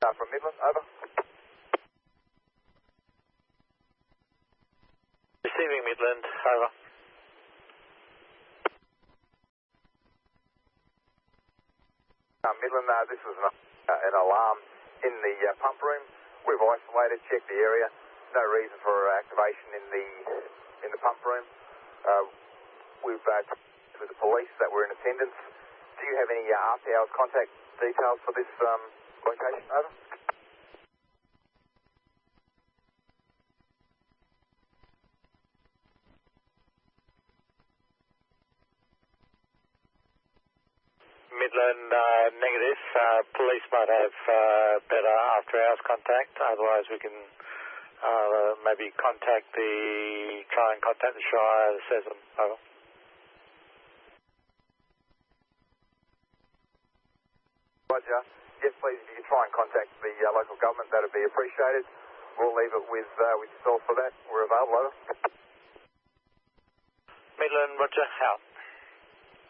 From Midland, over. Receiving Midland, over. Midland, this was an alarm in the pump room. We've isolated, checked the area. No reason for activation in the pump room. We've with the police that were in attendance. Do you have any after hours contact details for this location? Over. Midland, negative. Police might have better after-hours contact. Otherwise, we can maybe try and contact the Shire, the Sesame. Over. Roger. Yes, please, if you could try and contact the local government, that would be appreciated. We'll leave it with yourself for that. We're available. Over. Midland, Roger, out.